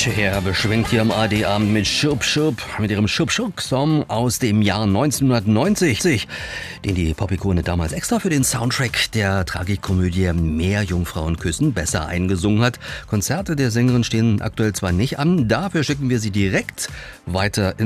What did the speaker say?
Cher beschwingt hier am AD-Abend mit Schub Schub, mit ihrem Schub Schub-Song aus dem Jahr 1990, den die Pop-Ikone damals extra für den Soundtrack der Tragikomödie Meerjungfrauen küssen besser eingesungen hat. Konzerte der Sängerin stehen aktuell zwar nicht an, dafür schicken wir sie direkt weiter in